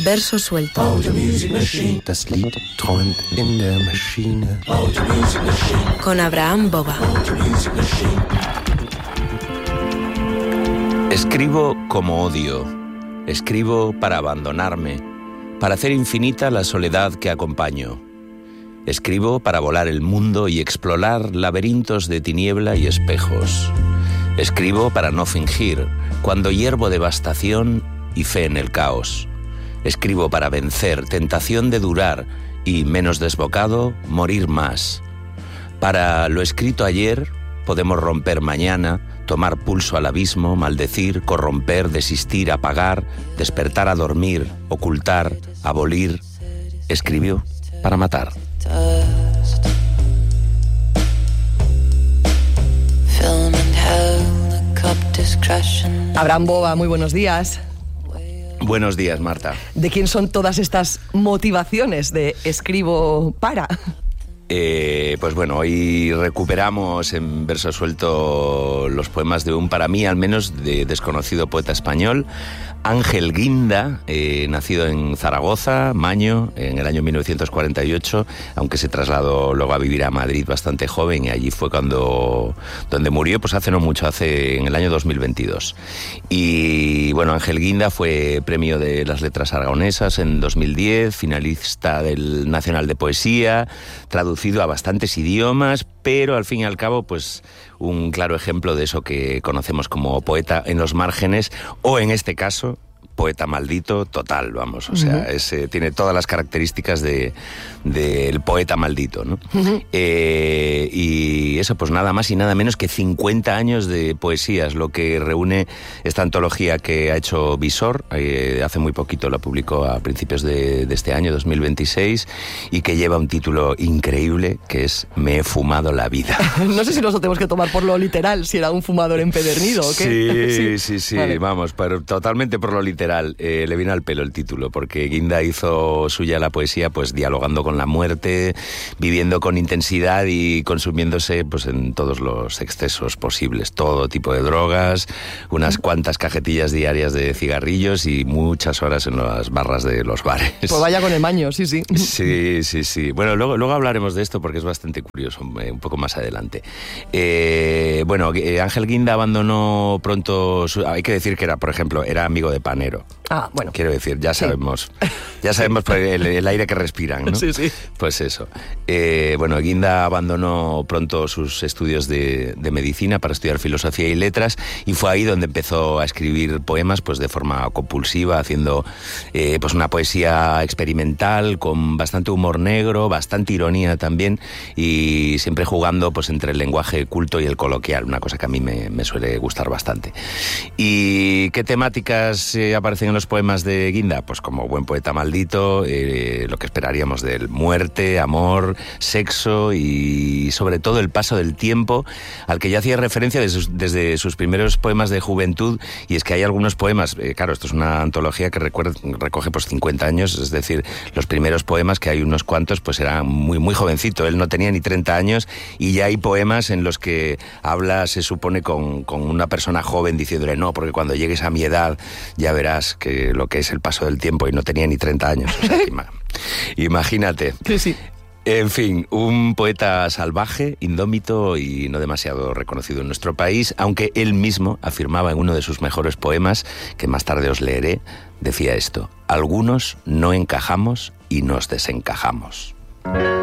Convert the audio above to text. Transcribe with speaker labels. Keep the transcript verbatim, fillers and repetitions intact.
Speaker 1: Verso suelto.
Speaker 2: Automusicmaschine. Das Lied träumt in der Maschine. Automusicmaschine.
Speaker 1: Con Abraham Boba.
Speaker 2: Automusicmaschine.
Speaker 3: Escribo como odio. Escribo para abandonarme, para hacer infinita la soledad que acompaño. Escribo para volar el mundo y explorar laberintos de tiniebla y espejos. Escribo para no fingir, cuando hiervo devastación y fe en el caos. Escribo para vencer, tentación de durar y, menos desbocado, morir más. Para lo escrito ayer, podemos romper mañana, tomar pulso al abismo, maldecir, corromper, desistir, apagar, despertar a dormir, ocultar, abolir. Escribió para matar.
Speaker 4: Abraham Boba, muy buenos días.
Speaker 3: Buenos días, Marta.
Speaker 4: ¿De quién son todas estas motivaciones de escribo para?
Speaker 3: Eh, pues bueno, hoy recuperamos en verso suelto los poemas de un, para mí al menos, de desconocido poeta español, Ángel Guinda, eh, nacido en Zaragoza, Maño, en el año mil novecientos cuarenta y ocho, aunque se trasladó luego a vivir a Madrid bastante joven, y allí fue cuando donde murió, pues hace no mucho, hace en el año dos mil veintidós. Y bueno, Ángel Guinda fue premio de las Letras Aragonesas en dos mil diez, finalista del Nacional de Poesía, traducido a bastantes idiomas, pero al fin y al cabo, pues un claro ejemplo de eso que conocemos como poeta en los márgenes, o en este caso, poeta maldito total, vamos, o sea, uh-huh. es, eh, tiene todas las características de del poeta maldito, ¿no? Uh-huh. Eh, y eso, pues nada más y nada menos que cincuenta años de poesías, lo que reúne esta antología que ha hecho Visor, eh, hace muy poquito la publicó a principios de, de este año, dos mil veintiséis, y que lleva un título increíble, que es Me he fumado la vida.
Speaker 4: No sé si nos lo tenemos que tomar por lo literal, si era un fumador empedernido o qué.
Speaker 3: Sí, sí, sí, sí, vale. Vamos, pero totalmente por lo literal. Eh, le viene al pelo el título, porque Guinda hizo suya la poesía pues dialogando con la muerte, viviendo con intensidad y consumiéndose pues en todos los excesos posibles, todo tipo de drogas, unas cuantas cajetillas diarias de cigarrillos y muchas horas en las barras de los bares.
Speaker 4: Pues vaya con el maño, sí, sí.
Speaker 3: Sí, sí, sí. Bueno, luego, luego hablaremos de esto porque es bastante curioso, un poco más adelante. Eh, bueno, Ángel Guinda abandonó pronto, su, hay que decir que era, por ejemplo, era amigo de Panero.
Speaker 4: Ah, bueno.
Speaker 3: Quiero decir, ya sabemos, sí. ya sabemos el, el aire que respiran, ¿no?
Speaker 4: Sí, sí.
Speaker 3: Pues eso. Eh, bueno, Guinda abandonó pronto sus estudios de, de medicina para estudiar filosofía y letras, y fue ahí donde empezó a escribir poemas, pues de forma compulsiva, haciendo eh, pues una poesía experimental con bastante humor negro, bastante ironía también, y siempre jugando pues entre el lenguaje culto y el coloquial, una cosa que a mí me, me suele gustar bastante. ¿Y qué temáticas eh, aparecen en los poemas de Guinda? Pues como buen poeta maldito, eh, lo que esperaríamos de él: muerte, amor, sexo y sobre todo el paso del tiempo, al que ya hacía referencia desde sus, desde sus primeros poemas de juventud. Y es que hay algunos poemas, eh, claro, esto es una antología que recuerda, recoge pues cincuenta años, es decir, los primeros poemas, que hay unos cuantos, pues era muy, muy jovencito, él no tenía ni treinta años, y ya hay poemas en los que habla, se supone, con, con una persona joven diciéndole: no, porque cuando llegues a mi edad ya verás que lo que es el paso del tiempo, y no tenía ni treinta años. O sea, imagínate.
Speaker 4: Sí, sí.
Speaker 3: En fin, un poeta salvaje, indómito y no demasiado reconocido en nuestro país, aunque él mismo afirmaba en uno de sus mejores poemas, que más tarde os leeré, decía esto: algunos no encajamos y nos desencajamos.